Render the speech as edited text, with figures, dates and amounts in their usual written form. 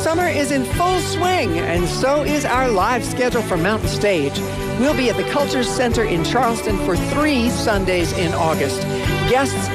Summer is in full swing, and so is our live schedule for Mountain Stage. We'll be at the Culture Center in Charleston for 3 Sundays in August. Guests